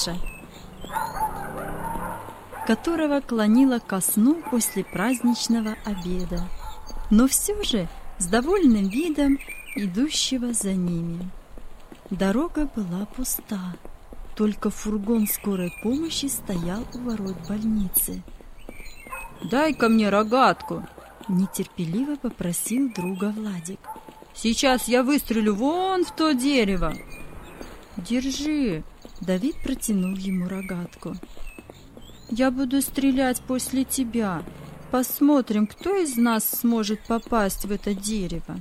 Ералаша, которого клонило ко сну после праздничного обеда, но все же с довольным видом идущего за ними. Дорога была пуста, только фургон скорой помощи стоял у ворот больницы. «Дай-ка мне рогатку!» — нетерпеливо попросил друга Владик. «Сейчас я выстрелю вон в то дерево!» «Держи!» — Давид протянул ему рогатку. «Я буду стрелять после тебя. Посмотрим, кто из нас сможет попасть в это дерево».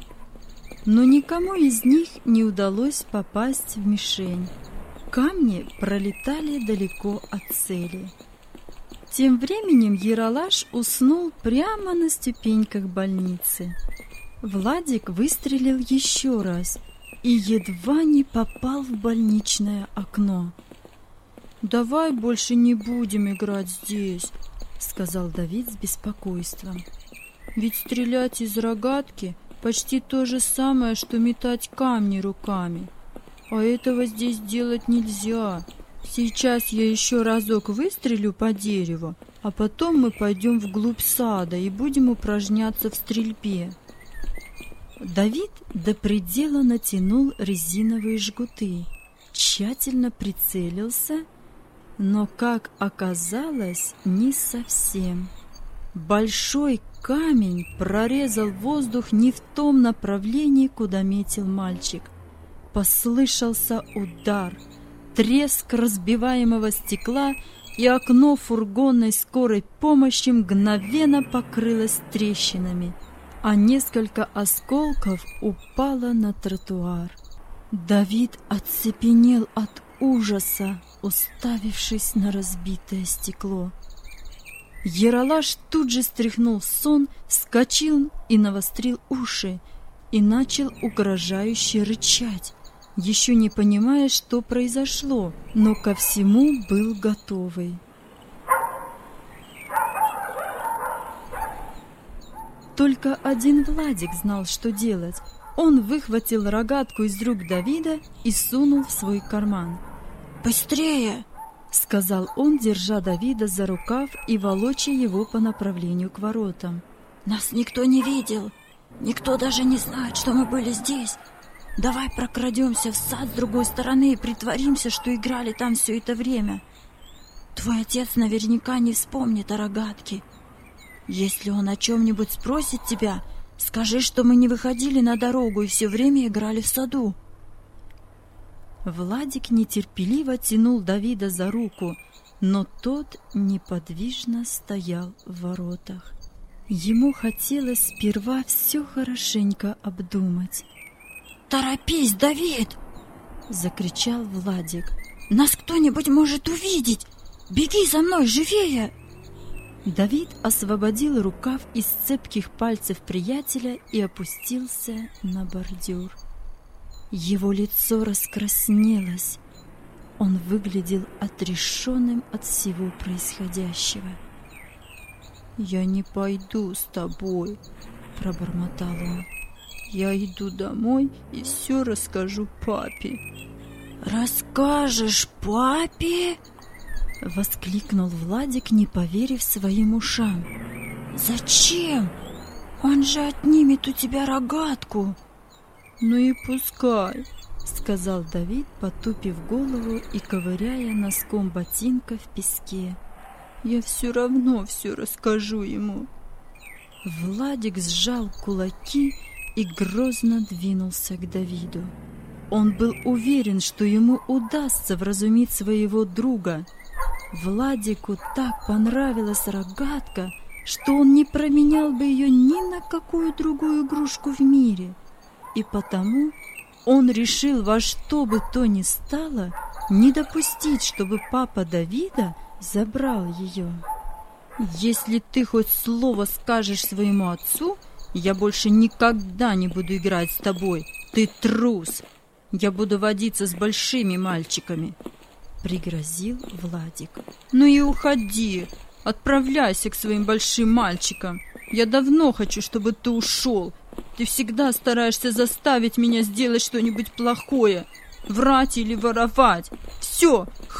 Но никому из них не удалось попасть в мишень. Камни пролетали далеко от цели. Тем временем Ералаш уснул прямо на ступеньках больницы. Владик выстрелил еще раз и едва не попал в больничное окно. «Давай больше не будем играть здесь», — сказал Давид с беспокойством. «Ведь стрелять из рогатки почти то же самое, что метать камни руками. А этого здесь делать нельзя. Сейчас я еще разок выстрелю по дереву, а потом мы пойдем вглубь сада и будем упражняться в стрельбе». Давид до предела натянул резиновые жгуты, тщательно прицелился, но, как оказалось, не совсем. Большой камень прорезал воздух не в том направлении, куда метил мальчик. Послышался удар, треск разбиваемого стекла, и окно фургонной скорой помощи мгновенно покрылось трещинами, а несколько осколков упало на тротуар. Давид оцепенел от ужаса, уставившись на разбитое стекло. Ералаш тут же стряхнул сон, вскочил и навострил уши, и начал угрожающе рычать, еще не понимая, что произошло, но ко всему был готовый. Только один Владик знал, что делать. Он выхватил рогатку из рук Давида и сунул в свой карман. «Быстрее!» — сказал он, держа Давида за рукав и волоча его по направлению к воротам. «Нас никто не видел. Никто даже не знает, что мы были здесь. Давай прокрадемся в сад с другой стороны и притворимся, что играли там все это время. Твой отец наверняка не вспомнит о рогатке. Если он о чем-нибудь спросит тебя, скажи, что мы не выходили на дорогу и все время играли в саду». Владик нетерпеливо тянул Давида за руку, но тот неподвижно стоял в воротах. Ему хотелось сперва все хорошенько обдумать. «Торопись, Давид!» — закричал Владик. «Нас кто-нибудь может увидеть! Беги за мной, живее!» Давид освободил рукав из цепких пальцев приятеля и опустился на бордюр. Его лицо раскраснелось. Он выглядел отрешенным от всего происходящего. «Я не пойду с тобой», — пробормотал он. «Я иду домой и все расскажу папе». «Расскажешь папе?» — воскликнул Владик, не поверив своим ушам. «Зачем? Он же отнимет у тебя рогатку». «Ну и пускай», — сказал Давид, потупив голову и ковыряя носком ботинка в песке. «Я все равно все расскажу ему». Владик сжал кулаки и грозно двинулся к Давиду. Он был уверен, что ему удастся вразумить своего друга. Владику так понравилась рогатка, что он не променял бы ее ни на какую другую игрушку в мире. И потому он решил во что бы то ни стало не допустить, чтобы папа Давида забрал ее. «Если ты хоть слово скажешь своему отцу, я больше никогда не буду играть с тобой. Ты трус! Я буду водиться с большими мальчиками!» — пригрозил Владик. «Ну и уходи! Отправляйся к своим большим мальчикам! Я давно хочу, чтобы ты ушел! Ты всегда стараешься заставить меня сделать что-нибудь плохое, врать или воровать. Все,